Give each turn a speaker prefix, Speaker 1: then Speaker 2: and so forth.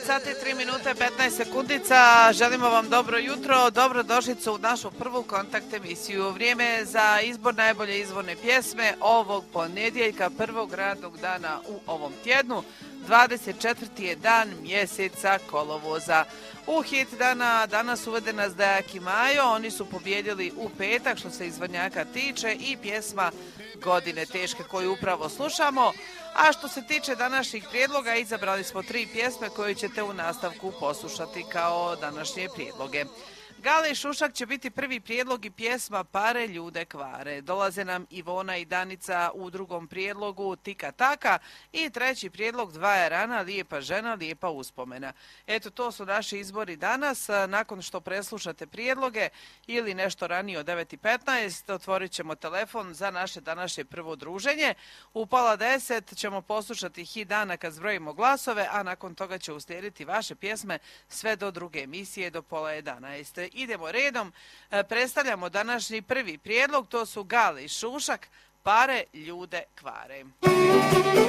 Speaker 1: 9 sati 3 minute 15 sekundica. Želimo vam dobro jutro, dobrodošlicu u našu prvu kontakt emisiju. Vrijeme za izbor najbolje izvorne pjesme ovog ponedjeljka, prvog radnog dana u ovom tjednu. 24. je dan mjeseca kolovoza. U hit dana danas uvede nas Dejak i Majo, oni su pobjedili u petak što se izvornjaka tiče i pjesma Godine teške koju upravo slušamo. A što se tiče današnjih prijedloga, izabrali smo 3 pjesme koje ćete u nastavku poslušati kao današnje prijedloge. Gale i Šušak će biti prvi prijedlog i pjesma Pare ljude kvare. Dolaze nam Ivona i Danica u drugom prijedlogu Tika taka i treći prijedlog Dvaja rana, Lijepa žena, lijepa uspomena. Eto, to su naši izbori danas. Nakon što preslušate prijedloge ili nešto ranije od 9:15, otvorit ćemo telefon za naše današnje prvo druženje. U 9:30 ćemo poslušati hit dana kad zbrojimo glasove, a nakon toga će uslijediti vaše pjesme sve do druge emisije do 10:30. Idemo redom, predstavljamo današnji prvi prijedlog, to su Gale i Šušak, Pare ljude kvare.